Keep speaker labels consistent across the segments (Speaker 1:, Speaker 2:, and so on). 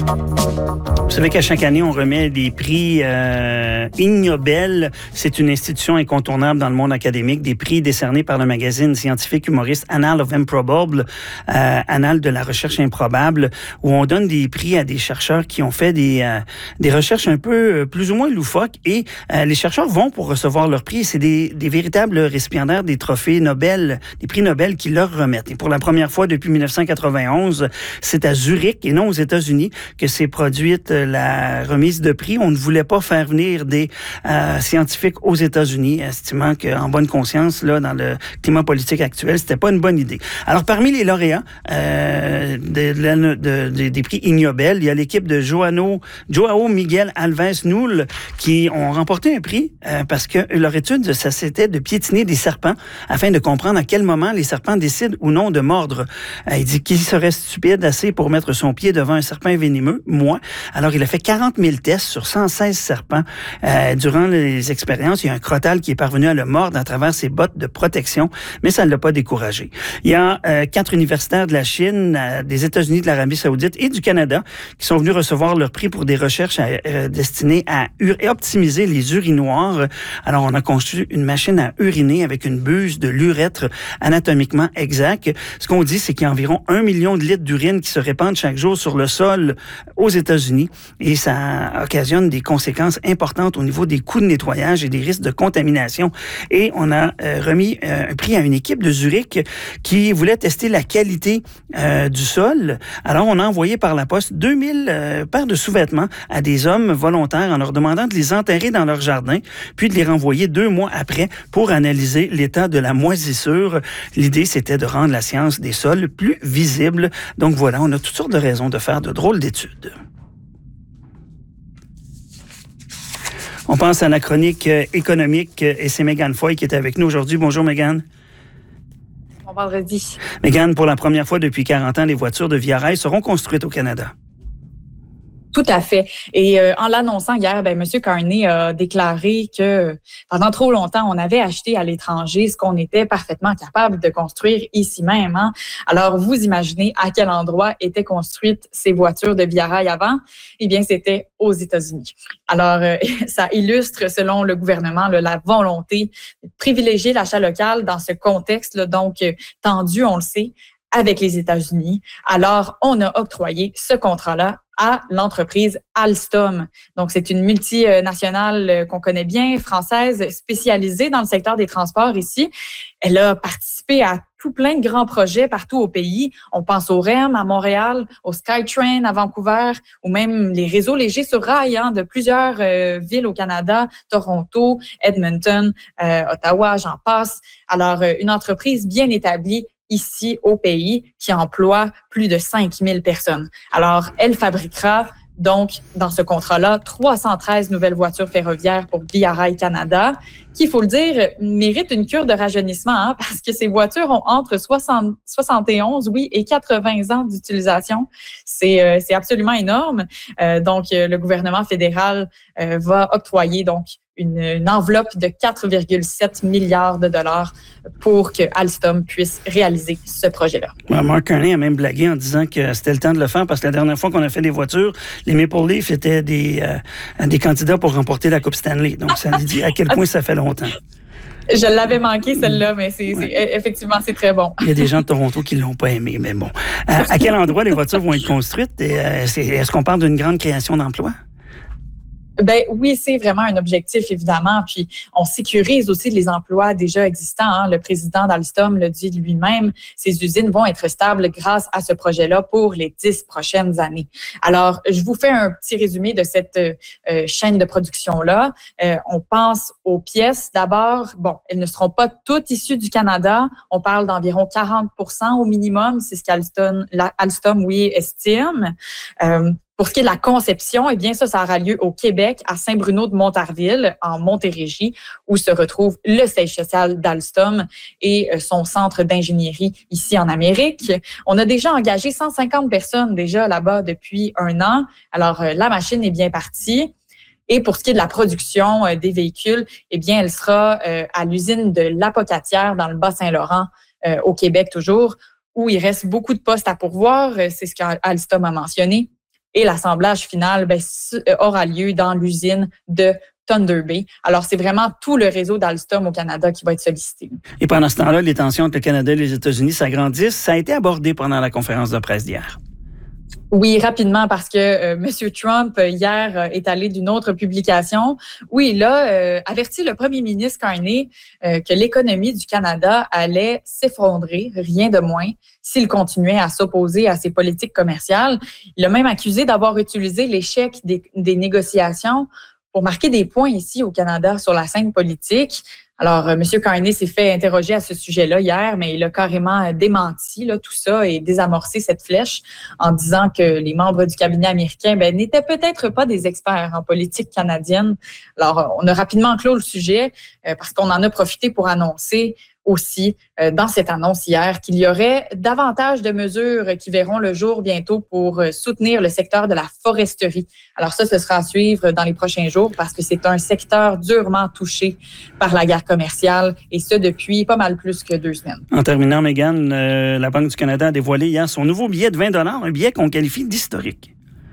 Speaker 1: Vous savez qu'à chaque année, on remet des prix Ig Nobel. C'est une institution incontournable dans le monde académique. Des prix décernés par le magazine scientifique humoriste Annals of Improbable, Annales de la recherche improbable, où on donne des prix à des chercheurs qui ont fait des recherches un peu plus ou moins loufoques. Et les chercheurs vont pour recevoir leur prix. C'est des véritables récipiendaires des trophées Nobel, des prix Nobel qui leur remettent. Et pour la première fois depuis 1991, c'est à Zurich et non aux États-Unis que s'est produite la remise de prix. On ne voulait pas faire venir des scientifiques aux États-Unis, estimant qu'en bonne conscience, là, dans le climat politique actuel, c'était pas une bonne idée. Alors, parmi les lauréats des prix Ig Nobel, il y a l'équipe de João Miguel Alves Null qui ont remporté un prix parce que leur étude, ça c'était de piétiner des serpents afin de comprendre à quel moment les serpents décident ou non de mordre. Il dit qu'il serait stupide assez pour mettre son pied devant un serpent venimeux, moi. Alors, il a fait 40 000 tests sur 116 serpents. Durant les expériences, il y a un crotale qui est parvenu à le mordre à travers ses bottes de protection, mais ça ne l'a pas découragé. Il y a 4 universitaires de la Chine, des États-Unis, de l'Arabie Saoudite et du Canada qui sont venus recevoir leur prix pour des recherches destinées à optimiser les urinoirs. Alors, on a construit une machine à uriner avec une buse de l'urètre anatomiquement exact. Ce qu'on dit, c'est qu'il y a environ 1 million de litres d'urine qui se répandent chaque jour sur le sol aux États-Unis et ça occasionne des conséquences importantes au niveau des coûts de nettoyage et des risques de contamination. Et on a remis un prix à une équipe de Zurich qui voulait tester la qualité du sol. Alors, on a envoyé par la poste 2000 paires de sous-vêtements à des hommes volontaires en leur demandant de les enterrer dans leur jardin, puis de les renvoyer 2 mois après pour analyser l'état de la moisissure. L'idée, c'était de rendre la science des sols plus visible. Donc voilà, on a toutes sortes de raisons de faire de drôles d'études. On pense à la chronique économique et c'est Mégane Foy qui est avec nous aujourd'hui. Bonjour Mégane.
Speaker 2: Bon vendredi.
Speaker 1: Mégane, pour la première fois depuis 40 ans, les voitures de Via Rail seront construites au Canada.
Speaker 2: Tout à fait. Et en l'annonçant hier, M. Carney a déclaré que pendant trop longtemps, on avait acheté à l'étranger ce qu'on était parfaitement capable de construire ici même. Hein? Alors, vous imaginez à quel endroit étaient construites ces voitures de Via Rail avant? Eh bien, c'était aux États-Unis. Alors, ça illustre, selon le gouvernement, la volonté de privilégier l'achat local dans ce contexte, donc tendu, on le sait, avec les États-Unis. Alors, on a octroyé ce contrat-là à l'entreprise Alstom. Donc, c'est une multinationale qu'on connaît bien, française, spécialisée dans le secteur des transports ici. Elle a participé à tout plein de grands projets partout au pays. On pense au REM à Montréal, au SkyTrain à Vancouver, ou même les réseaux légers sur rail de plusieurs villes au Canada, Toronto, Edmonton, Ottawa, j'en passe. Alors, une entreprise bien établie ici au pays, qui emploie plus de 5000 personnes. Alors, elle fabriquera donc, dans ce contrat-là, 313 nouvelles voitures ferroviaires pour Via Rail Canada, qui, il faut le dire, méritent une cure de rajeunissement, parce que ces voitures ont entre 71, et 80 ans d'utilisation. C'est absolument énorme. Donc, le gouvernement fédéral va octroyer donc une enveloppe de 4,7 milliards de dollars pour que Alstom puisse réaliser ce projet-là.
Speaker 1: Mark Carney a même blagué en disant que c'était le temps de le faire parce que la dernière fois qu'on a fait des voitures, les Maple Leafs étaient des candidats pour remporter la Coupe Stanley. Donc, ça dit à quel point ça fait longtemps.
Speaker 2: Je l'avais manqué, celle-là, mais effectivement, c'est très bon.
Speaker 1: Il y a des gens de Toronto qui ne l'ont pas aimé, mais bon. À quel endroit les voitures vont être construites? Est-ce qu'on parle d'une grande création d'emplois?
Speaker 2: Ben oui, c'est vraiment un objectif, évidemment. Puis, on sécurise aussi les emplois déjà existants. Le président d'Alstom le dit lui-même, ces usines vont être stables grâce à ce projet-là pour les 10 prochaines années. Alors, je vous fais un petit résumé de cette chaîne de production-là. On pense aux pièces. D'abord, elles ne seront pas toutes issues du Canada. On parle d'environ 40% au minimum. C'est ce qu'Alstom, estime. Pour ce qui est de la conception, eh bien ça aura lieu au Québec, à Saint-Bruno-de-Montarville, en Montérégie, où se retrouve le siège social d'Alstom et son centre d'ingénierie ici en Amérique. On a déjà engagé 150 personnes déjà là-bas depuis 1 an. Alors, la machine est bien partie. Et pour ce qui est de la production des véhicules, eh bien, elle sera à l'usine de l'Apocatière dans le Bas-Saint-Laurent, au Québec toujours, où il reste beaucoup de postes à pourvoir. C'est ce qu'Alstom a mentionné. et l'assemblage final aura lieu dans l'usine de Thunder Bay. Alors, c'est vraiment tout le réseau d'Alstom au Canada qui va être sollicité.
Speaker 1: Et pendant ce temps-là, les tensions entre le Canada et les États-Unis s'agrandissent. Ça a été abordé pendant la conférence de presse d'hier.
Speaker 2: Oui, rapidement, parce que M. Trump, hier, est allé d'une autre publication où il a averti le premier ministre Carney que l'économie du Canada allait s'effondrer, rien de moins, s'il continuait à s'opposer à ses politiques commerciales. Il a même accusé d'avoir utilisé l'échec des négociations pour marquer des points ici au Canada sur la scène politique. Alors, M. Carney s'est fait interroger à ce sujet-là hier, mais il a carrément démenti tout ça et désamorcé cette flèche en disant que les membres du cabinet américain n'étaient peut-être pas des experts en politique canadienne. Alors, on a rapidement clos le sujet parce qu'on en a profité pour annoncer aussi dans cette annonce hier qu'il y aurait davantage de mesures qui verront le jour bientôt pour soutenir le secteur de la foresterie. Alors ça, ce sera à suivre dans les prochains jours parce que c'est un secteur durement touché par la guerre commerciale et ce depuis pas mal plus que 2 semaines.
Speaker 1: En terminant, Mégane, la Banque du Canada a dévoilé hier son nouveau billet de 20 $, un billet qu'on qualifie d'historique.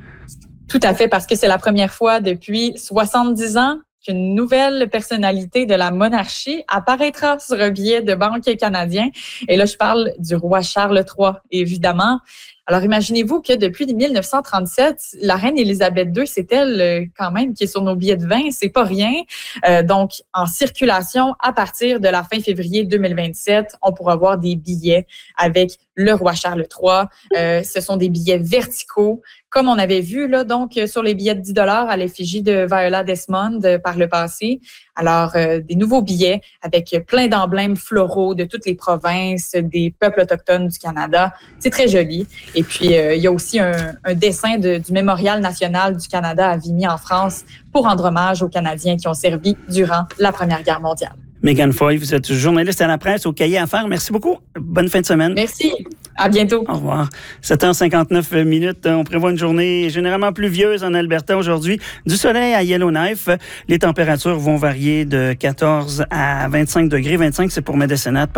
Speaker 2: Tout à fait, parce que c'est la première fois depuis 70 ans qu'une nouvelle personnalité de la monarchie apparaîtra sur un billet de banque canadien. Et là, je parle du roi Charles III, évidemment. Alors, imaginez-vous que depuis 1937, la reine Élisabeth II, c'est elle quand même qui est sur nos billets de vin, c'est pas rien. Donc, en circulation, à partir de la fin février 2027, on pourra voir des billets avec le roi Charles III. Ce sont des billets verticaux, comme on avait vu là donc sur les billets de 10 $ à l'effigie de Viola Desmond par le passé. Alors, des nouveaux billets avec plein d'emblèmes floraux de toutes les provinces, des peuples autochtones du Canada. C'est très joli. Et puis, il y a aussi un dessin du Mémorial national du Canada à Vimy en France pour rendre hommage aux Canadiens qui ont servi durant la Première Guerre mondiale.
Speaker 1: Mégane Foy, vous êtes journaliste à la presse au Cahier Affaires. Merci beaucoup. Bonne fin de semaine.
Speaker 2: Merci. À bientôt.
Speaker 1: Au revoir. 7h59. On prévoit une journée généralement pluvieuse en Alberta aujourd'hui. Du soleil à Yellowknife. Les températures vont varier de 14 à 25 degrés. 25, c'est pour Medicine Hat.